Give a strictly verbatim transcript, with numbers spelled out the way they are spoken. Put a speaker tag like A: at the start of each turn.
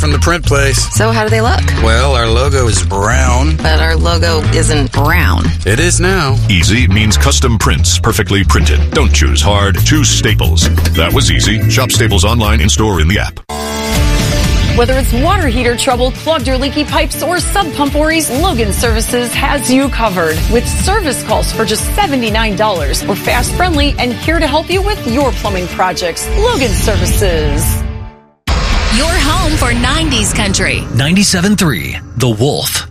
A: from the print place.
B: So how do they look?
A: Well, our logo is brown.
B: But our logo isn't brown.
A: It is now.
C: Easy means custom prints, perfectly printed. Don't choose hard, choose Staples. That was easy. Shop Staples online, in-store, in the app.
D: Whether it's water heater trouble, clogged or leaky pipes, or sub pump worries, Logan Services has you covered. With service calls for just seventy-nine dollars. We're fast, friendly, and here to help you with your plumbing projects. Logan Services.
E: Your home for nineties country.
F: ninety-seven point three The Wolf.